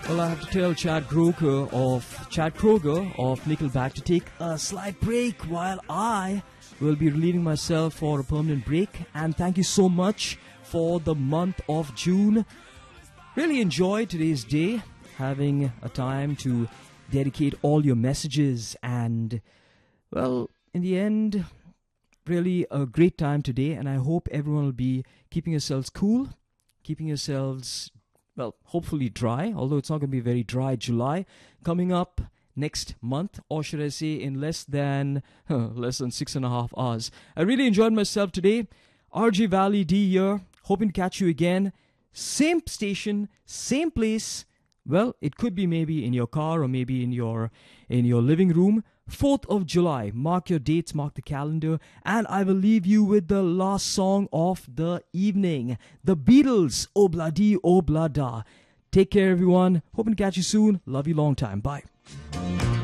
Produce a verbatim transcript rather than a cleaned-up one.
Well, I have to tell Chad Kroger of Chad Kroger of Nickelback to take a slight break while I will be relieving myself for a permanent break. And thank you so much for the month of June. Really enjoy today's day, having a time to dedicate all your messages. And, well, in the end, really a great time today. And I hope everyone will be keeping yourselves cool, keeping yourselves, well, hopefully dry, although it's not going to be very dry. July coming up next month, or should I say in less than huh, less than six and a half hours. I really enjoyed myself today. R J Valley D here, hoping to catch you again. Same station, same place. Well, it could be maybe in your car or maybe in your in your living room. fourth of July. Mark your dates, mark the calendar. And I will leave you with the last song of the evening. The Beatles, Obladi Oblada. Take care, everyone. Hoping to catch you soon. Love you long time. Bye.